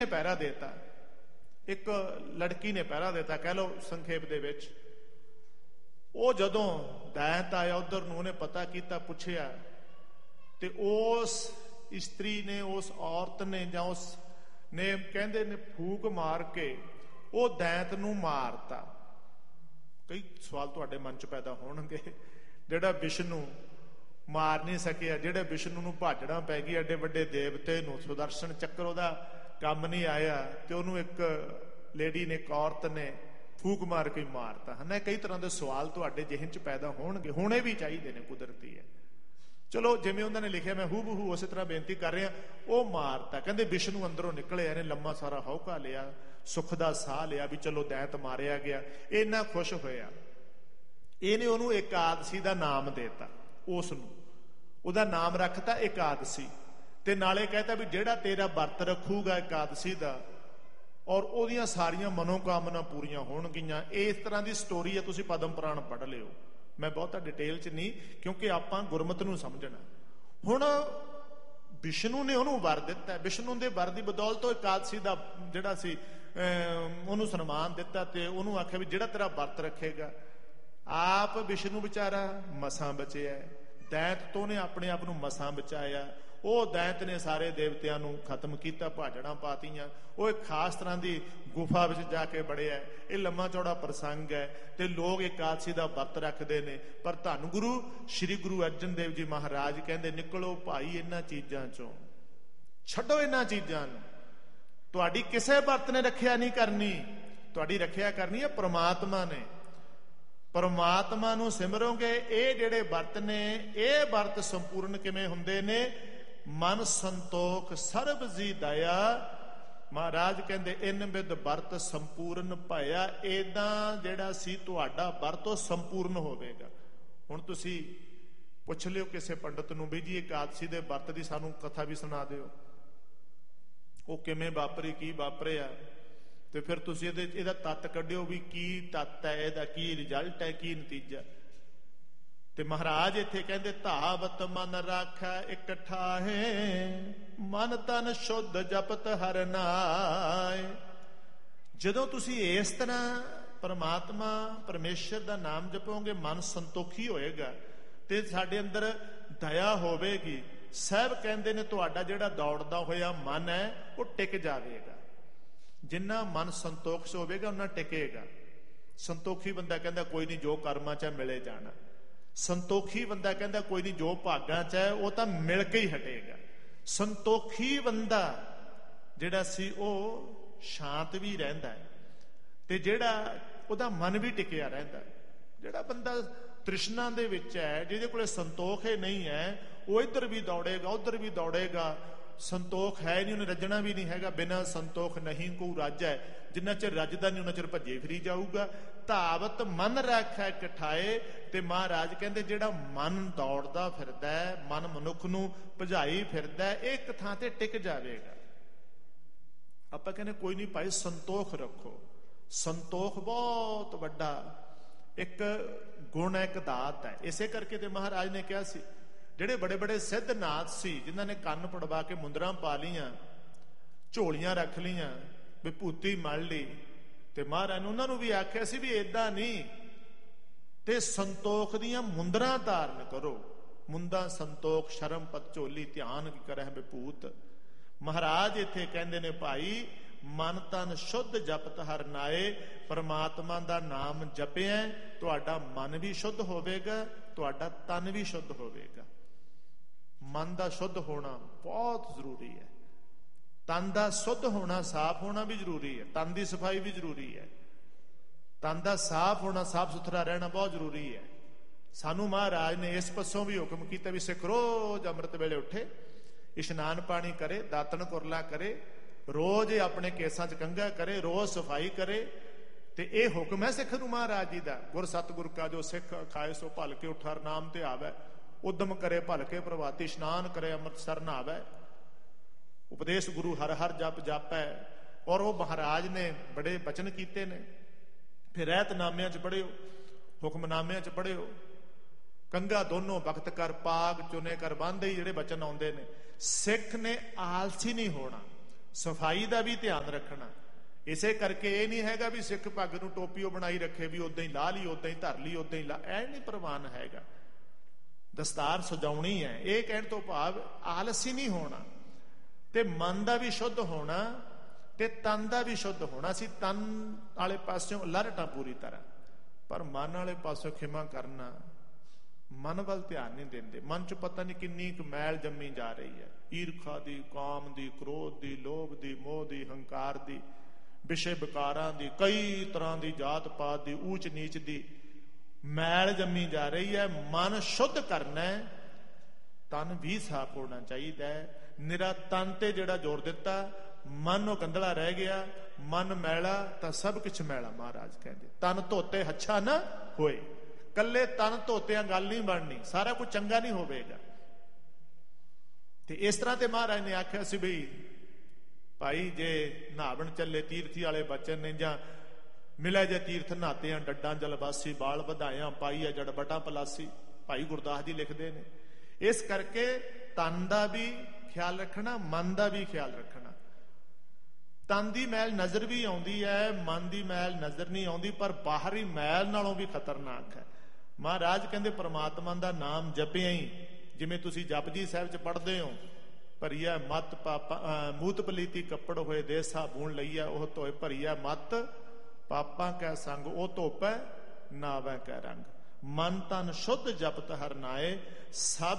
ਪਹਿਰਾ ਦੇਤਾ, ਇੱਕ ਲੜਕੀ ਨੇ ਪਹਿਰਾ ਦਿੱਤਾ ਕਹਿ ਲਓ ਸੰਖੇਪ ਦੇ ਵਿੱਚ। ਉਹ ਜਦੋਂ ਦੈਂਤ ਆਇਆ ਉਧਰ ਨੂੰ, ਉਹਨੇ ਪਤਾ ਕੀਤਾ, ਪੁੱਛਿਆ, ਤੇ ਉਸ ਇਸਤਰੀ ਨੇ, ਉਸ ਔਰਤ ਨੇ ਜਾਂ ਉਸ ਨੇ ਕਹਿੰਦੇ ਨੇ ਫੂਕ ਮਾਰ ਕੇ ਉਹ ਦੈਂਤ ਨੂੰ ਮਾਰਤਾ। ਕਈ ਸਵਾਲ ਤੁਹਾਡੇ ਮਨ ਚ ਪੈਦਾ ਹੋਣਗੇ, ਜਿਹੜਾ ਵਿਸ਼ਨੂੰ ਮਾਰ ਨਹੀਂ ਸਕਿਆ, ਜਿਹੜੇ ਵਿਸ਼ਨੂੰ ਨੂੰ ਭਾਜੜਾ ਪੈ ਗਈ, ਐਡੇ ਵੱਡੇ ਦੇਵਤੇ ਨੂੰ ਸੁਦਰਸ਼ਨ ਚੱਕਰ ਉਹਦਾ ਕੰਮ ਨਹੀਂ ਆਇਆ, ਤੇ ਉਹਨੂੰ ਇੱਕ ਲੇਡੀ ਨੇ, ਇੱਕ ਔਰਤ ਨੇ ਫੂਕ ਮਾਰ ਕੇ ਮਾਰਤਾ। ਹਨਾ, ਕਈ ਤਰ੍ਹਾਂ ਦੇ ਸਵਾਲ ਤੁਹਾਡੇ ਜਿਹਨ ਚ ਪੈਦਾ ਹੋਣਗੇ, ਹੋਣੇ ਵੀ ਚਾਹੀਦੇ ਨੇ, ਕੁਦਰਤੀ ਹੈ। ਚਲੋ ਜਿਵੇਂ ਉਹਨਾਂ ਨੇ ਲਿਖਿਆ, ਮੈਂ ਹੂ ਬਹੂ ਉਸੇ ਤਰ੍ਹਾਂ ਬੇਨਤੀ ਕਰ ਰਿਹਾ। ਉਹ ਮਾਰਤਾ, ਕਹਿੰਦੇ ਵਿਸ਼ਨੂੰ ਅੰਦਰੋਂ ਨਿਕਲੇ, ਇਹਨੇ ਲੰਮਾ ਸਾਰਾ ਹੌਕਾ ਲਿਆ, ਸੁੱਖ ਦਾ ਸਾਹ ਲਿਆ ਵੀ ਚਲੋ ਦੈਂਤ ਮਾਰਿਆ ਗਿਆ। ਇੰਨਾ ਖੁਸ਼ ਹੋਇਆ, ਇਹਨੇ ਉਹਨੂੰ ਇਕਾਦਸ਼ੀ ਦਾ ਨਾਮ ਦੇਤਾ, ਉਸ ਨੂੰ ਉਹਦਾ ਨਾਮ ਰੱਖਤਾ ਇਕਾਦਸ਼ੀ, ਤੇ ਨਾਲੇ ਕਹਿਤਾ ਵੀ ਜਿਹੜਾ ਤੇਰਾ ਵਰਤ ਰੱਖੂਗਾ ਇਕਾਦਸ਼ੀ ਦਾ, ਔਰ ਉਹਦੀਆਂ ਸਾਰੀਆਂ ਮਨੋਕਾਮਨਾ ਪੂਰੀਆਂ ਹੋਣਗੀਆਂ। ਇਸ ਤਰ੍ਹਾਂ ਦੀ ਸਟੋਰੀ ਹੈ, ਤੁਸੀਂ ਪਦਮ ਪੁਰਾਣ ਪੜ੍ਹ ਲਿਓ, ਮੈਂ ਬਹੁਤਾ ਡਿਟੇਲ ਚ ਨਹੀਂ, ਕਿਉਂਕਿ ਆਪਾਂ ਗੁਰਮਤਿ ਨੂੰ ਸਮਝਣਾ। ਹੁਣ ਵਿਸ਼ਨੂੰ ਨੇ ਉਹਨੂੰ ਵਰ ਦਿੱਤਾ, ਵਿਸ਼ਨੂੰ ਦੇ ਵਰ ਦੀ ਬਦੌਲਤ ਉਹ ਇਕਾਦਸ਼ੀ ਦਾ ਜਿਹੜਾ ਸੀ ਉਹਨੂੰ ਸਨਮਾਨ ਦਿੱਤਾ, ਤੇ ਉਹਨੂੰ ਆਖਿਆ ਵੀ ਜਿਹੜਾ ਤੇਰਾ ਵਰਤ ਰੱਖੇਗਾ। ਆਪ ਵਿਸ਼ਨੂੰ ਵਿਚਾਰਾ ਮਸਾਂ ਬਚਿਆ, ਦੈਂਤ ਤੋਂ ਨੇ ਆਪਣੇ ਆਪ ਨੂੰ ਮਸਾਂ ਬਚਾਇਆ। ਉਹ ਦੈਂਤ ਨੇ ਸਾਰੇ ਦੇਵਤਿਆਂ ਨੂੰ ਖਤਮ ਕੀਤਾ, ਭਾਜੜਾਂ ਪਾਤੀਆਂ। ਉਹ ਇੱਕ ਖਾਸ ਤਰ੍ਹਾਂ ਦੀ ਗੁਫਾ ਵਿੱਚ ਜਾ ਕੇ ਵੜਿਆ। ਇਹ ਲੰਮਾ ਚੌੜਾ ਪ੍ਰਸੰਗ ਹੈ, ਤੇ ਲੋਕ ਇਕਾਦਸ਼ੀ ਦਾ ਵਰਤ ਰੱਖਦੇ ਨੇ। ਪਰ ਧੰਨ ਗੁਰੂ ਸ੍ਰੀ ਗੁਰੂ ਅਰਜਨ ਦੇਵ ਜੀ ਮਹਾਰਾਜ ਕਹਿੰਦੇ, ਨਿਕਲੋ ਭਾਈ ਇਹਨਾਂ ਚੀਜ਼ਾਂ ਚੋਂ, ਛੱਡੋ ਇਹਨਾਂ ਚੀਜ਼ਾਂ ਨੂੰ। ਤੁਹਾਡੀ ਕਿਸੇ ਵਰਤ ਨੇ ਰੱਖਿਆ ਨਹੀਂ ਕਰਨੀ, ਤੁਹਾਡੀ ਰੱਖਿਆ ਕਰਨੀ ਹੈ ਪ੍ਰਮਾਤਮਾ ਨੇ। ਪਰਮਾਤਮਾ ਨੂੰ ਸਿਮਰੋਗੇ। ਇਹ ਜਿਹੜੇ ਵਰਤ ਨੇ, ਇਹ ਵਰਤ ਸੰਪੂਰਨ ਕਿਵੇਂ ਹੁੰਦੇ ਨੇ? ਮਨ ਸੰਤੋਖ ਸਰਬ ਜੀ ਦਇਆ। ਮਹਾਰਾਜ ਕਹਿੰਦੇ ਇਨ ਬਿਦ ਵਰਤ ਸੰਪੂਰਨ ਭਇਆ। ਏਦਾਂ ਜਿਹੜਾ ਸੀ ਤੁਹਾਡਾ ਵਰਤ ਉਹ ਸੰਪੂਰਨ ਹੋਵੇਗਾ। ਹੁਣ ਤੁਸੀਂ ਪੁੱਛ ਲਿਓ ਕਿਸੇ ਪੰਡਤ ਨੂੰ ਵੀ ਜੀ ਇਕਾਦਸ਼ੀ ਦੇ ਵਰਤ ਦੀ ਸਾਨੂੰ ਕਥਾ ਵੀ ਸੁਣਾ ਦਿਓ, ਉਹ ਕਿਵੇਂ ਵਾਪਰੀ, ਕੀ ਵਾਪਰਿਆ, ਤੇ ਫਿਰ ਤੁਸੀਂ ਇਹਦਾ ਤੱਤ ਕੱਢਿਓ ਵੀ ਕੀ ਤੱਤ ਹੈ, ਇਹਦਾ ਕੀ ਰਿਜ਼ਲਟ ਹੈ, ਕੀ ਨਤੀਜਾ। ਤੇ ਮਹਾਰਾਜ ਇੱਥੇ ਕਹਿੰਦੇ ਧਾਵਤ ਮਨ ਰਾਖੈ ਇਕੱਠਾ ਹੈ, ਮਨ ਤਨ ਸ਼ੁੱਧ ਜਪਤ ਹਰਿ ਨਾਏ। ਜਦੋਂ ਤੁਸੀਂ ਇਸ ਤਰ੍ਹਾਂ ਪਰਮਾਤਮਾ ਪਰਮੇਸ਼ਰ ਦਾ ਨਾਮ ਜਪੋਗੇ, ਮਨ ਸੰਤੋਖੀ ਹੋਏਗਾ ਤੇ ਸਾਡੇ ਅੰਦਰ ਦਇਆ ਹੋਵੇਗੀ। ਸਾਹਿਬ ਕਹਿੰਦੇ ਨੇ ਤੁਹਾਡਾ ਜਿਹੜਾ ਦੌੜਦਾ ਹੋਇਆ ਮਨ ਹੈ ਉਹ ਟਿਕ ਜਾਵੇਗਾ। ਜਿੰਨਾ ਮਨ ਸੰਤੋਖ ਚ ਹੋਵੇਗਾ ਉਹਨਾਂ ਟਿਕੇਗਾ। ਸੰਤੋਖੀ ਬੰਦਾ ਕਹਿੰਦਾ ਕੋਈ ਨਹੀਂ, ਜੋ ਕਰਮਾਂ ਚ ਮਿਲੇ ਜਾਣਾ। ਸੰਤੋਖੀ ਬੰਦਾ ਕਹਿੰਦਾ ਕੋਈ ਨਹੀਂ, ਜੋ ਭਾਗਾਂ ਚ ਹੈ ਉਹ ਤਾਂ ਮਿਲ ਕੇ ਹੀ ਹਟੇਗਾ। ਸੰਤੋਖੀ ਬੰਦਾ ਜਿਹੜਾ ਸੀ ਉਹ ਸ਼ਾਂਤ ਵੀ ਰਹਿੰਦਾ ਹੈ, ਤੇ ਜਿਹੜਾ ਉਹਦਾ ਮਨ ਵੀ ਟਿਕਿਆ ਰਹਿੰਦਾ। ਜਿਹੜਾ ਬੰਦਾ ਤ੍ਰਿਸ਼ਨਾ ਦੇ ਵਿੱਚ ਹੈ, ਜਿਹਦੇ ਕੋਲੇ ਸੰਤੋਖ ਹੀ ਨਹੀਂ ਹੈ, ਉਹ ਇੱਧਰ ਵੀ ਦੌੜੇਗਾ, ਉੱਧਰ ਵੀ ਦੌੜੇਗਾ। ਸੰਤੋਖ ਹੈ ਨਹੀਂ, ਉਹਨੇ ਰੱਜਣਾ ਵੀ ਨਹੀਂ ਹੈਗਾ। ਬਿਨਾਂ ਸੰਤੋਖ ਨਹੀਂ ਕੋ ਰਾਜੈ। ਜਿੰਨਾ ਚਿਰ ਰੱਜਦਾ ਨਹੀਂ ਉਹਨਾਂ ਚਿਰ ਭੱਜੇ ਫਿਰੀ ਜਾਊਗਾ। ਧਾਵਤ ਮਨ ਰਾਖੈ ਇਕੱਠਾਏ। ਤੇ ਮਹਾਰਾਜ ਕਹਿੰਦੇ ਜਿਹੜਾ ਮਨ ਦੌੜਦਾ ਫਿਰਦਾ, ਮਨ ਮਨੁੱਖ ਨੂੰ ਭਜਾਈ ਫਿਰਦਾ, ਇਹ ਇੱਕ ਥਾਂ ਤੇ ਟਿਕ ਜਾਵੇਗਾ। ਆਪਾਂ ਕਹਿੰਦੇ ਕੋਈ ਨਹੀਂ ਭਾਈ, ਸੰਤੋਖ ਰੱਖੋ। ਸੰਤੋਖ ਬਹੁਤ ਵੱਡਾ ਇੱਕ ਗੁਣ ਹੈ, ਇੱਕ ਦਾਤ ਹੈ। ਇਸੇ ਕਰਕੇ ਤੇ ਮਹਾਰਾਜ ਨੇ ਕਿਹਾ ਸੀ, ਜਿਹੜੇ ਬੜੇ ਬੜੇ ਸਿੱਧ ਨਾਥ ਸੀ, ਜਿਨ੍ਹਾਂ ਨੇ ਕੰਨ ਪੜਵਾ ਕੇ ਮੁੰਦਰਾਂ ਪਾ ਲੀਆਂ, ਝੋਲੀਆਂ ਰੱਖ ਲੀਆਂ, ਵਿਭੂਤੀ ਮਲ ਲਈ, ਤੇ ਮਹਾਰਾਜ ਨੇ ਉਹਨਾਂ ਨੂੰ ਵੀ ਆਖਿਆ ਸੀ ਵੀ ਏਦਾਂ ਨਹੀਂ, ਤੇ ਸੰਤੋਖ ਦੀਆਂ ਮੁੰਦਰਾਂ ਧਾਰਨ ਕਰੋ। ਮੁੰਦਾ ਸੰਤੋਖ ਸ਼ਰਮ ਪਤ ਝੋਲੀ, ਧਿਆਨ ਕੀ ਕਰਹਿ ਵਿਭੂਤ। ਮਹਾਰਾਜ ਇੱਥੇ ਕਹਿੰਦੇ ਨੇ ਭਾਈ ਮਨ ਤਨ ਸ਼ੁੱਧ ਜਪਤ ਹਰਿ ਨਾਏ। ਪਰਮਾਤਮਾ ਦਾ ਨਾਮ ਜਪਿਆ, ਤੁਹਾਡਾ ਮਨ ਵੀ ਸ਼ੁੱਧ ਹੋਵੇਗਾ, ਤੁਹਾਡਾ ਤਨ ਵੀ ਸ਼ੁੱਧ ਹੋਵੇਗਾ। ਮਨ ਦਾ ਸ਼ੁੱਧ ਹੋਣਾ ਬਹੁਤ ਜ਼ਰੂਰੀ ਹੈ। ਤਨ ਦਾ ਸ਼ੁੱਧ ਹੋਣਾ, ਸਾਫ਼ ਹੋਣਾ ਵੀ ਜ਼ਰੂਰੀ ਹੈ। ਤਨ ਦੀ ਸਫਾਈ ਵੀ ਜ਼ਰੂਰੀ ਹੈ। ਤਨ ਦਾ ਸਾਫ਼ ਹੋਣਾ, ਸਾਫ਼ ਸੁਥਰਾ ਰਹਿਣਾ ਬਹੁਤ ਜ਼ਰੂਰੀ ਹੈ। ਸਾਨੂੰ ਮਹਾਰਾਜ ਨੇ ਇਸ ਪਾਸੋਂ ਵੀ ਹੁਕਮ ਕੀਤਾ ਵੀ ਸਿੱਖ ਰੋਜ਼ ਅੰਮ੍ਰਿਤ ਵੇਲੇ ਉੱਠੇ, ਇਸ਼ਨਾਨ ਪਾਣੀ ਕਰੇ, ਦਾਤਣ ਕੁਰਲਾ ਕਰੇ, ਰੋਜ਼ ਆਪਣੇ ਕੇਸਾਂ 'ਚ ਕੰਘਾ ਕਰੇ, ਰੋਜ਼ ਸਫਾਈ ਕਰੇ। ਤੇ ਇਹ ਹੁਕਮ ਹੈ ਸਿੱਖ ਨੂੰ ਮਹਾਰਾਜ ਜੀ ਦਾ। ਗੁਰ ਸਤਿਗੁਰ ਕਾ ਜੋ ਸਿੱਖ ਖਾਏ ਸੋ ਭਲ ਕੇ ਉਠ ਹਰ ਨਾਮ ਤੇ ਆਵੈ, ਉਦਮ ਕਰੇ ਭਲ ਕੇ ਪ੍ਰਭਾਤੀ, ਇਸ਼ਨਾਨ ਕਰੇ ਅੰਮ੍ਰਿਤਸਰ ਨਹਾਵੈ, ਉਪਦੇਸ਼ ਗੁਰੂ ਹਰ ਹਰ ਜਪ ਜਾਪੈ। ਔਰ ਉਹ ਮਹਾਰਾਜ ਨੇ ਬੜੇ ਬਚਨ ਕੀਤੇ ਨੇ। ਫਿਰ ਰਹਿਤਨਾਮਿਆਂ 'ਚ ਪੜ੍ਹਿਓ, ਹੁਕਮਨਾਮਿਆਂ 'ਚ ਪੜ੍ਹਿਓ। ਕੰਘਾ ਦੋਨੋਂ ਵਕਤ ਕਰ, ਪਾਗ ਚੁਨੇ ਕਰ ਬੰਦੇ, ਜਿਹੜੇ ਬਚਨ ਆਉਂਦੇ ਨੇ। ਸਿੱਖ ਨੇ ਆਲਸੀ ਨਹੀਂ ਹੋਣਾ। ਸਫਾਈ ਦਾ ਵੀ ਧਿਆਨ ਰੱਖਣਾ। ਇਸੇ ਕਰਕੇ ਇਹ ਨਹੀਂ ਹੈਗਾ ਵੀ ਸਿੱਖ ਪੱਗ ਨੂੰ ਟੋਪੀ ਉਹ ਬਣਾਈ ਰੱਖੇ, ਵੀ ਉਦਾਂ ਹੀ ਲਾ ਲਈ, ਉਦਾਂ ਹੀ ਧਰ ਲਈ, ਉਦਾਂ ਹੀ ਇਹ ਨਹੀਂ ਪ੍ਰਵਾਨ ਹੈਗਾ। ਦਸਤਾਰ ਸਜਾਉਣੀ ਹੈ। ਇਹ ਕਹਿਣ ਤੋਂ ਭਾਵ ਆਲਸੀ ਨਹੀਂ ਹੋਣਾ, ਤੇ ਮਨ ਦਾ ਵੀ ਸ਼ੁੱਧ ਹੋਣਾ, ਤੇ ਤਨ ਦਾ ਵੀ ਸ਼ੁੱਧ ਹੋਣਾ। ਅਸੀਂ ਤਨ ਵਾਲੇ ਪਾਸਿਓਂ ਲਰਟਾਂ ਪੂਰੀ ਤਰ੍ਹਾਂ, ਪਰ ਮਨ ਵਾਲੇ ਪਾਸਿਓਂ ਖਿਮਾ ਕਰਨਾ, ਮਨ ਵੱਲ ਧਿਆਨ ਨਹੀਂ ਦਿੰਦੇ। ਮਨ 'ਚ ਪਤਾ ਨਹੀਂ ਕਿੰਨੀ ਕੁ ਮੈਲ ਜੰਮੀ ਜਾ ਰਹੀ ਹੈ, ਈਰਖਾ ਦੀ, ਕਾਮ ਦੀ, ਕ੍ਰੋਧ ਦੀ, ਲੋਭ ਦੀ, ਮੋਹ ਦੀ, ਹੰਕਾਰ ਦੀ, ਵਿਸ਼ੇ ਵਿਕਾਰਾਂ ਦੀ, ਕਈ ਤਰ੍ਹਾਂ ਦੀ ਜਾਤ ਪਾਤ ਦੀ, ਊਚ ਨੀਚ ਦੀ ਮੈਲ ਜੰਮੀ ਜਾ ਰਹੀ ਹੈ। ਮਨ ਸ਼ੁੱਧ ਕਰਨਾ, ਤਨ ਵੀ ਸਾਫ਼ ਹੋਣਾ ਚਾਹੀਦਾ ਹੈ। ਨਿਰਾ ਤਨ ਤੇ ਜਿਹੜਾ ਜ਼ੋਰ ਦਿੱਤਾ, ਮਨ ਉਹ ਗੰਦਲਾ ਰਹਿ ਗਿਆ। ਮਨ ਮੈਲਾ ਤਾਂ ਸਭ ਕੁਛ ਮੈਲਾ। ਮਹਾਰਾਜ ਕਹਿੰਦੇ ਤਨ ਧੋਤੇ ਹੱਛਾ ਨਾ ਹੋਏ। ਕੱਲੇ ਤਨ ਧੋਤਿਆਂ ਗੱਲ ਨਹੀਂ ਬਣਨੀ, ਸਾਰਾ ਕੁਝ ਚੰਗਾ ਨਹੀਂ ਹੋਵੇਗਾ। ਤੇ ਇਸ ਤਰ੍ਹਾਂ ਤੇ ਮਹਾਰਾਜ ਨੇ ਆਖਿਆ ਸੀ ਬਈ ਭਾਈ ਜੇ ਨਹਾਵਣ ਚੱਲੇ ਤੀਰਥੀ ਵਾਲੇ ਬਚਨ ਨੇ, ਜਾਂ ਮਿਲੇ ਜੇ ਤੀਰਥ ਨਹਾਤਿਆਂ ਡੱਡਾਂ ਜਲਵਾਸੀ, ਬਾਲ ਵਧਾਇਆ ਪਾਈ ਜੜ ਬਟਾ ਪਲਾਸੀ। ਭਾਈ ਗੁਰਦਾਸ ਜੀ ਲਿਖਦੇ ਨੇ। ਇਸ ਕਰਕੇ ਤਨ ਦਾ ਵੀ ਖਿਆਲ ਰੱਖਣਾ, ਮਨ ਦਾ ਵੀ ਖਿਆਲ ਰੱਖਣਾ। ਤਨ ਦੀ ਮੈਲ ਨਜ਼ਰ ਵੀ ਆਉਂਦੀ ਹੈ, ਮਨ ਦੀ ਮੈਲ ਨਜ਼ਰ ਨਹੀਂ ਆਉਂਦੀ, ਪਰ ਬਾਹਰੀ ਮੈਲ ਨਾਲੋਂ ਵੀ ਖਤਰਨਾਕ ਹੈ। ਮਹਾਰਾਜ ਕਹਿੰਦੇ ਪ੍ਰਮਾਤਮਾ ਦਾ ਨਾਮ ਜਪਿਆ ਹੀ, ਜਿਵੇਂ ਤੁਸੀਂ ਜਪਜੀ ਸਾਹਿਬ 'ਚ ਪੜ੍ਹਦੇ ਹੋ, ਭਰੀਆ ਮਤ ਪਾਪਾ ਮੂਤ ਪਲੀਤੀ ਕੱਪੜ ਹੋਏ ਦੇ ਸਾਬੂਣ ਲਈਆ, ਉਹ ਧੋਏ ਭਰੀਆ ਮਤ ਪਾਪਾਂ ਕੈ ਸੰਗ, ਉਹ ਧੋਪੈ ਨਾਵੈ ਕੈ ਰੰਗ। ਮਨ ਤਨ ਸ਼ੁੱਧ ਜਪਤ ਹਰ ਨਾਏ, ਸਭ